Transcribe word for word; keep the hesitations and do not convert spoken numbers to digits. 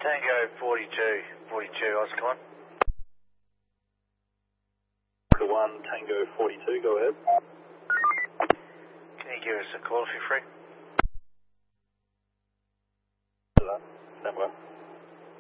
Tango forty-two, forty-two, Oscar. one Tango forty-two, go ahead. Can you give us a call if you're free?